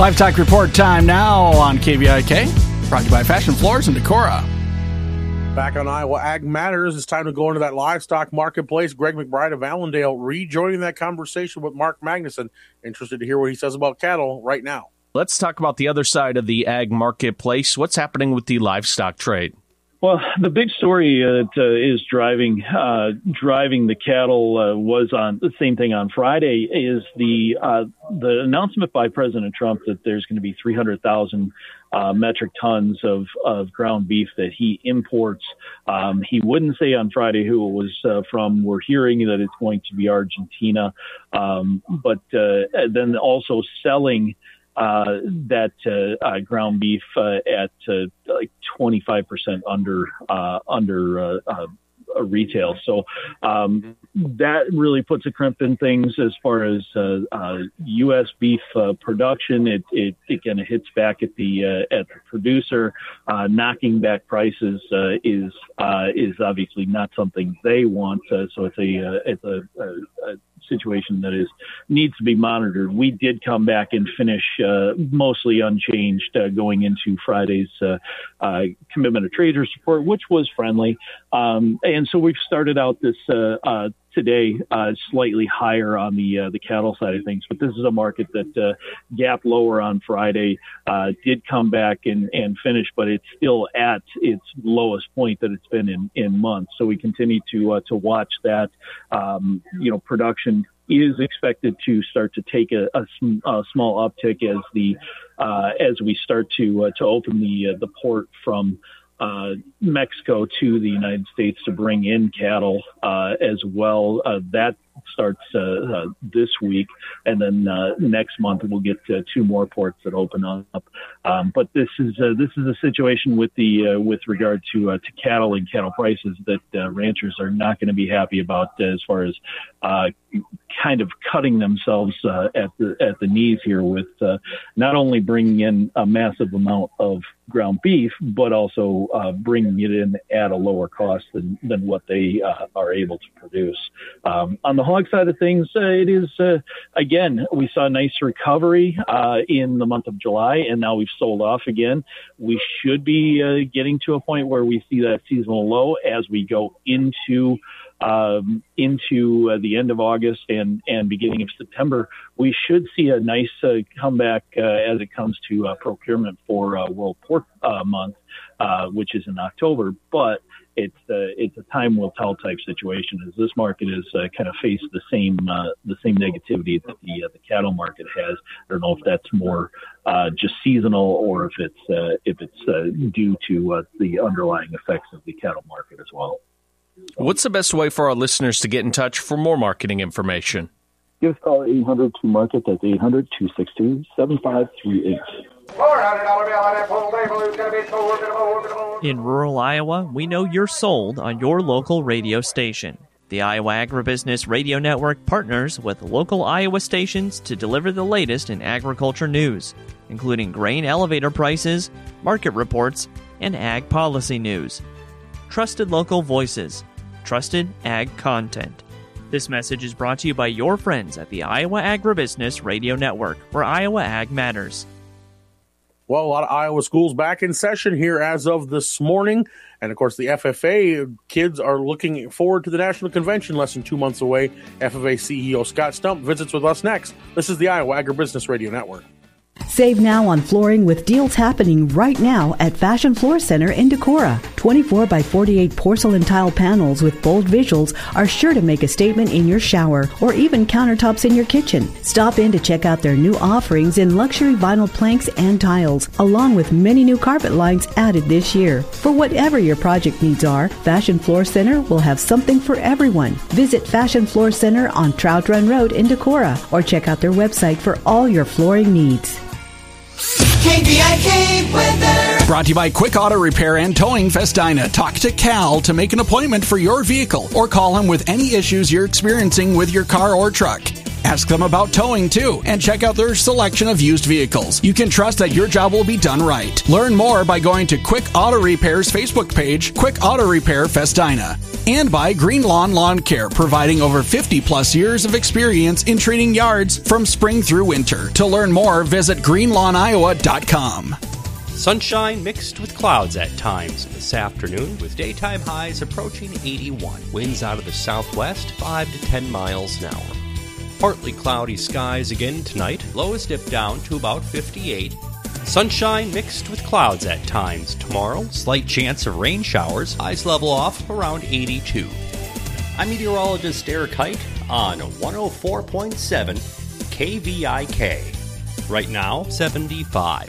Livestock Report time now on KVIK, brought to you by Fashion Floors in Decorah. Back on Iowa Ag Matters, it's time to go into that livestock marketplace. Greg McBride of Allendale rejoining that conversation with Mark Magnuson. Interested to hear what he says about cattle right now. Let's talk about the other side of the ag marketplace. What's happening with the livestock trade? Well, the big story that is driving the cattle was on the same thing on Friday is the announcement by President Trump that there's going to be 300,000 metric tons of ground beef that he imports. He wouldn't say on Friday who it was from. We're hearing that it's going to be Argentina, but then also selling that ground beef at like 25% under retail. So that really puts a crimp in things as far as U.S. beef production. It kind of hits back at the producer. Knocking back prices is obviously not something they want. So it's a situation that needs to be monitored. We did come back and finish mostly unchanged going into Friday's commitment of traders report, which was friendly. And so we've started out this today slightly higher on the cattle side of things, but this is a market that gapped lower on Friday, did come back and finish, but it's still at its lowest point that it's been in months. So we continue to watch that. Production is expected to start to take a small uptick as we start to open the port from Mexico to the United States to bring in cattle as well. That starts this week, and then next month we'll get two more ports that open up. But this is a situation with regard to cattle and cattle prices that ranchers are not going to be happy about as far as kind of cutting themselves at the knees here with not only bringing in a massive amount of ground beef, but also bringing it in at a lower cost than what they are able to produce. On the hog side of things, it is, again, we saw a nice recovery in the month of July, and now we've sold off again. We should be getting to a point where we see that seasonal low as we go into the end of August and beginning of September. We should see a nice comeback as it comes to procurement for World Pork Month, which is in October. But it's a time will tell type situation as this market is kind of faced the same negativity that the cattle market has. I don't know if that's more just seasonal or if it's due to the underlying effects of the cattle market as well. What's the best way for our listeners to get in touch for more marketing information? Give us a call 800-2-MARKET. That's 800-262-7538. In rural Iowa, we know you're sold on your local radio station. The Iowa Agribusiness Radio Network partners with local Iowa stations to deliver the latest in agriculture news, including grain elevator prices, market reports, and ag policy news. Trusted local voices, trusted ag content. This message is brought to you by your friends at the Iowa Agribusiness Radio Network, where Iowa Ag matters. Well, a lot of Iowa schools back in session here as of this morning. And, of course, the FFA kids are looking forward to the National Convention less than 2 months away. FFA CEO Scott Stump visits with us next. This is the Iowa Agribusiness Radio Network. Save now on flooring with deals happening right now at Fashion Floor Center in Decorah. 24 by 48 porcelain tile panels with bold visuals are sure to make a statement in your shower or even countertops in your kitchen. Stop in to check out their new offerings in luxury vinyl planks and tiles, along with many new carpet lines added this year. For whatever your project needs are, Fashion Floor Center will have something for everyone. Visit Fashion Floor Center on Trout Run Road in Decorah or check out their website for all your flooring needs. KVIK weather. Brought to you by Quick Auto Repair and Towing Festina. Talk to Cal to make an appointment for your vehicle or call him with any issues you're experiencing with your car or truck. Ask them about towing too and check out their selection of used vehicles. You can trust that your job will be done right. Learn more by going to Quick Auto Repair's Facebook page, Quick Auto Repair Festina. And by Green Lawn Lawn Care, providing over 50 plus years of experience in treating yards from spring through winter. To learn more, visit greenlawnoiowa.com. Sunshine mixed with clouds at times this afternoon, with daytime highs approaching 81. Winds out of the southwest, 5 to 10 miles an hour. Partly cloudy skies again tonight. Lows dip down to about 58. Sunshine mixed with clouds at times tomorrow. Slight chance of rain showers. Highs level off around 82. I'm meteorologist Eric Height on 104.7 KVIK. Right now, 75.